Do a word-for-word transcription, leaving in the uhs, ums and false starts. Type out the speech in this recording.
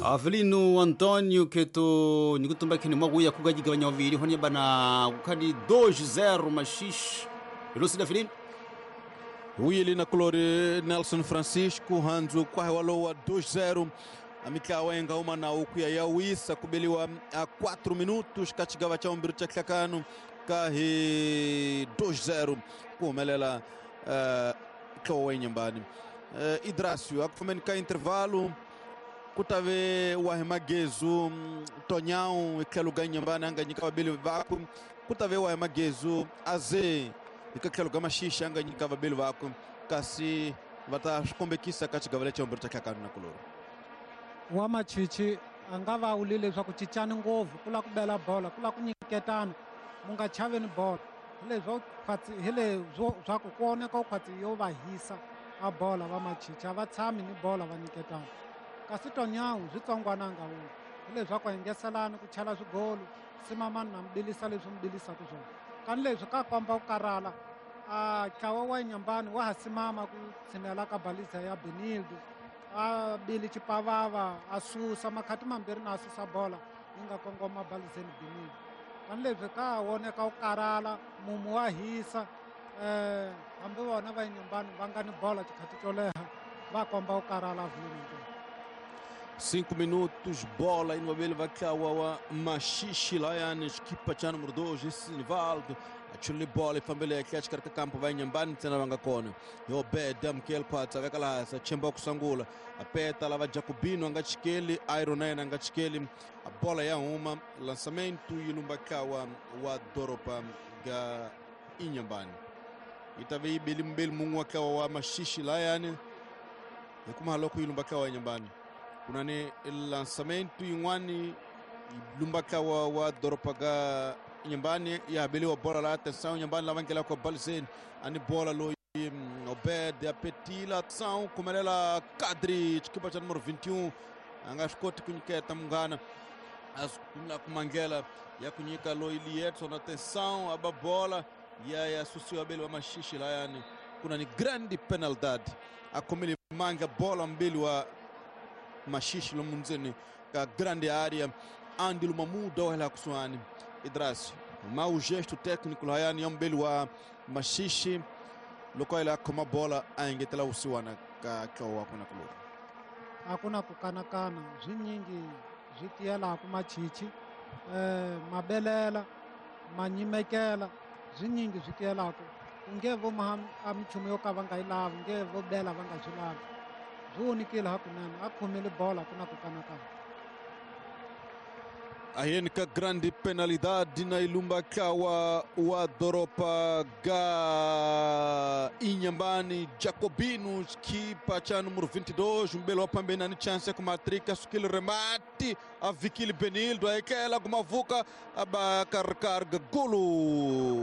Avelino Antonio keto nikutumba kini mwagu ya kugajigabanya waviri honi bana kukadi dois zero mashish Lucy da Filino Willy na Colore Nelson Francisco hanzu kwa walo wa dois zero amikawenga uma na ukuya ya wisa kubeliwa a quatro minutos katigava cha umbiru cha kakanu kahi dois zero kumelela uh, kawe nyambani uh, Idrasio akufameni ka intervalo kutave wahemagezu Tonhão ikelo ganyambana anganyika babeli vaku kutave wahemagezu aze ikakelo gamashisha anganyika babeli vaku kasi vata kombekisa katigava cha umbiru cha kakanu na Colore wa machichi angava ulile swa ku cicana ngovu kula ku bela bola kula ku nyiketana munga chaveni bola hele zwo khwatsi hele zwo swa ku kone ka khwatsi yo va hisa a bola va machichi va tshami ni bola va nyiketana kasi Tonhão zwitsongwana nga wona hele zwa ku engeselana ku chala swigolo simamani na mbilisa leswi mbilisa ku swona kan leswi ka komba ku karala a ntlawa wa Nyambani wa hasimama ku tshinela ka baliza ya Benildo a bili chipavava asusa makhati mambiri na asusa bola inga kongoma balizeni Benildo kan leswi ka woneka u karala mumu wa hisa eh hambi vona va Nyambani va nga ni bola tikhati to leha va komba u karala vini cinco minutos bola no abelho vacawa wa Machixe Lion equipa cha número dois esse Nivaldo achule bola família que acha que campo vai Nyambani tena vanga kona yo bedam kel kwata vakala sa chemba kusangula apeta lava Jacobino angachikeli Iron nine angachikeli a bola ya uma lançamento ilumbakawa wa Doropa ga Nyambani itave bilimbel mungu wakawa wa Machixe Lion yakuma loko ilumbakawa Nyambani kuna ni lançamento yungwani lumbaka wa, wa Doropa ga Nyambani ya beli wa bola la atenção Nyambani la vankela kwa balzen ani bola lo um, Obed apetila atenção kumelela kadri chikipa cha número vinte e um anga skoti kunyiketa mungana as kumla kumangela ya kunyika lo Elietson atenção aba bola ya ya susi wa beli wa Machixe la yani kuna ni grande penalidade akomele manga bola mbili wa Machixe lomunzeni ka grande área andi lumamuda wala kuswani Idrasio mau gesto técnico lá yani yombeli wa Machixe lokoila kama bola aingetela usiwana ka kawa kuna Colore hakuna kukanakana zvinyingi zvitiela ku machichi eh mabelela manyimekela zvinyingi zvitiela ku ngevo maham amichumo yo ka vanga ilava ngevo bela vanga zwilava zunikile hakunene akhumile bola kuna kukanakana ayenika grande penalidade na ilumbakawa wa Doropa ga Nyambani Jacobino kipa cha número vinte e dois umbelo wa pambena ni chance ya kumatrika sukile remate a Vikili Benildo aikela kumavuka aba karkarga golo